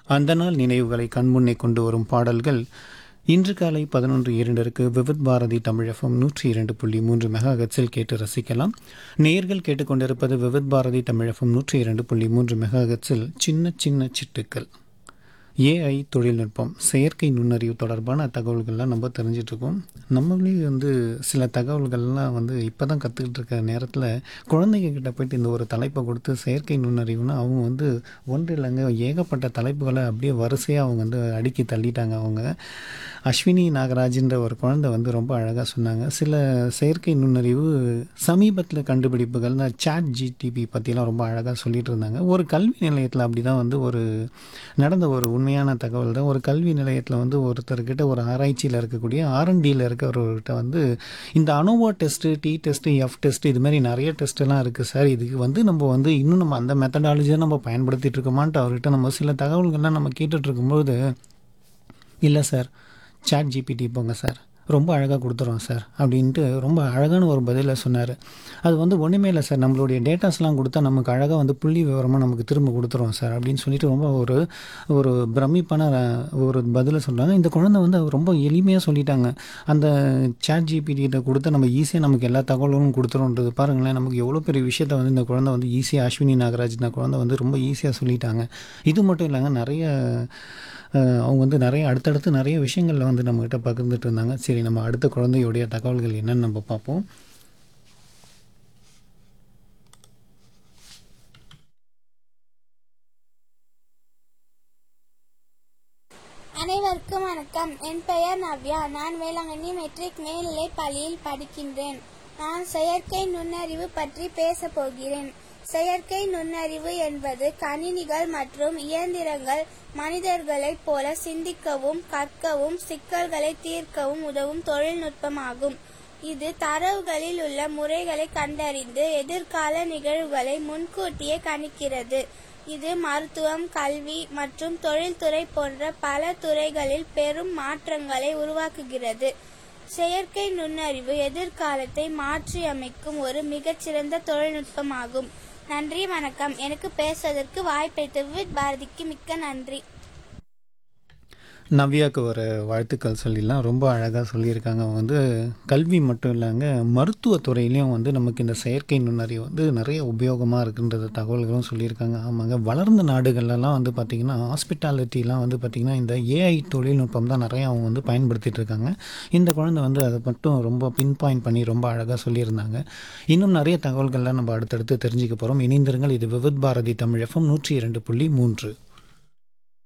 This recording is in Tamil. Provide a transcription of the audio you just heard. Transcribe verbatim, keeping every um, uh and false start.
அந்த நாள் நினைவுகளை கண்முன்னே கொண்டு வரும் பாடல்கள் இன்று காலை பதினொன்று இரண்டிற்கு விவித் பாரதி தமிழகம் நூற்றி இரண்டு புள்ளி மூன்று மெகாஹெட்ஸில் கேட்டு ரசிக்கலாம். நேயர்கள் கேட்டுக்கொண்டிருப்பது விவித் பாரதி தமிழகம் நூற்றி இரண்டு புள்ளி மூன்று மெகாஹெட்ஸில் சின்ன சின்ன சிட்டுக்கள். ஏஐ தொழில்நுட்பம், செயற்கை நுண்ணறிவு தொடர்பான தகவல்கள்லாம் நம்ம தெரிஞ்சிட்ருக்கோம். நம்மளே வந்து சில தகவல்கள்லாம் வந்து இப்போ தான் கற்றுக்கிட்டு இருக்க நேரத்தில் குழந்தைங்க கிட்ட போய்ட்டு இந்த ஒரு தலைப்பை கொடுத்து செயற்கை நுண்ணறிவுன்னு அவங்க வந்து ஒன்று இல்லைங்க ஏகப்பட்ட தலைப்புகளை அப்படியே வரிசையாக அவங்க வந்து அடுக்கி தள்ளிட்டாங்க. அவங்க அஸ்வினி நாகராஜின்ற ஒரு குழந்தை வந்து ரொம்ப அழகாக சொன்னாங்க. சில செயற்கை நுண்ணறிவு சமீபத்தில் கண்டுபிடிப்புகள் சாட் ஜிடிபி பற்றிலாம் ரொம்ப அழகாக சொல்லிட்டு இருந்தாங்க. ஒரு கல்வி நிலையத்தில் அப்படி தான் வந்து ஒரு நடந்த ஒரு உண்மையான தகவல் தான். ஒரு கல்வி நிலையத்தில் வந்து ஒருத்தர்கிட்ட ஒரு ஆராய்ச்சியில் இருக்கக்கூடிய ஆர்என்டியில் இருக்கிறவர்கிட்ட வந்து இந்த ANOVA test, D test, F test, இது மாதிரி நிறைய டெஸ்ட்டெல்லாம் இருக்குது சார். இதுக்கு வந்து நம்ம வந்து இன்னும் நம்ம அந்த மெத்தடாலஜியை நம்ம பயன்படுத்திகிட்டு இருக்கோமான்ட்டு அவர்கிட்ட நம்ம சில தகவல்கள்லாம் நம்ம கேட்டுட்டு இருக்கும்போது, இல்லை சார் சாட் ஜிபிடி போங்க சார், ரொம்ப அழகாக கொடுத்துறோம் சார் அப்படின்ட்டு ரொம்ப அழகான ஒரு பதிலை சொன்னார். அது வந்து ஒன்றுமே இல்லை சார், நம்மளுடைய டேட்டாஸ்லாம் கொடுத்தா நமக்கு அழகாக வந்து புள்ளி விவரமாக நமக்கு திரும்ப கொடுத்துறோம் சார் அப்படின்னு சொல்லிட்டு ரொம்ப ஒரு ஒரு பிரமிப்பான ஒரு பதிலை சொல்கிறாங்க. இந்த குழந்தை வந்து ரொம்ப எளிமையாக சொல்லிட்டாங்க. அந்த சாட் ஜிபிடிகிட்ட கொடுத்தா நம்ம ஈஸியாக நமக்கு எல்லா தகவலும் கொடுத்துருன்றது பாருங்களேன். நமக்கு எவ்வளோ பெரிய விஷயத்த வந்து இந்த குழந்தை வந்து ஈஸியாக அஸ்வினி நாகராஜ் இந்த குழந்தை வந்து ரொம்ப ஈஸியாக சொல்லிட்டாங்க. இது மட்டும் இல்லைங்க, நிறைய அவங்க வந்து நிறைய அடுத்தடுத்து நிறைய விஷயங்களில் வந்து நம்மக்கிட்ட பகிர்ந்துட்டு இருந்தாங்க. சரி, நம்ம அடுத்த குழந்தையுடைய தகவல்கள் என்னன்னு நம்ம பார்ப்போம். அனைவருக்கும் வணக்கம். என் பெயர் நவ்யா. நான் வேளாங்கண்ணி மெட்ரிக் மேல்நிலை பள்ளியில் படிக்கின்றேன். நான் செயற்கை நுண்ணறிவு பற்றி பேச போகிறேன். செயற்கை நுண்ணறிவு என்பது கணினிகள் மற்றும் இயந்திரங்கள் மனிதர்களைப் போல சிந்திக்கவும் கற்கவும் சிக்கல்களை தீர்க்கவும் உதவும் தொழில்நுட்பமாகும். இது தரவுகளில் உள்ள முறைகளை கண்டறிந்து எதிர்கால நிகழ்வுகளை முன்கூட்டியே கணிக்கிறது. இது மருத்துவம், கல்வி மற்றும் தொழில்துறை போன்ற பல துறைகளில் பெரும் மாற்றங்களை உருவாக்குகிறது. செயற்கை நுண்ணறிவு எதிர்காலத்தை மாற்றியமைக்கும் ஒரு மிகச்சிறந்த தொழில்நுட்பமாகும். நன்றி, வணக்கம். எனக்கு பேசுவதற்கு வாய்ப்பளித்த விவித் பாரதிக்கு மிக்க நன்றி. நவ்யாவுக்கு ஒரு வாழ்த்துக்கள் சொல்லிடலாம். ரொம்ப அழகாக சொல்லியிருக்காங்க. அவங்க வந்து கல்வி மட்டும் இல்லைங்க, மருத்துவத்துறையிலையும் வந்து நமக்கு இந்த செயற்கை நுண்ணறிவு வந்து நிறைய உபயோகமாக இருக்குன்ற தகவல்களும் சொல்லியிருக்காங்க. ஆமாங்க, வளர்ந்த நாடுகள்லாம் வந்து பார்த்திங்கன்னா ஹாஸ்பிட்டாலிட்டிலாம் வந்து பார்த்திங்கன்னா இந்த ஏஐ தொழில்நுட்பம் தான் நிறைய அவங்க வந்து பயன்படுத்திகிட்டு இருக்காங்க. இந்த குழந்தை வந்து அதை மட்டும் ரொம்ப பின் பாயிண்ட் பண்ணி ரொம்ப அழகாக சொல்லியிருந்தாங்க. இன்னும் நிறைய தகவல்கள்லாம் நம்ம அடுத்தடுத்து தெரிஞ்சுக்க போகிறோம். இணைந்திருங்கள். இது விவித் பாரதி தமிழ் எஃப்எம் நூற்றி இரண்டு புள்ளி மூன்று.